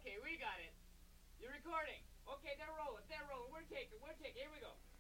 Okay, we got it. You're recording. Okay, they're rolling. We're taking. Here we go.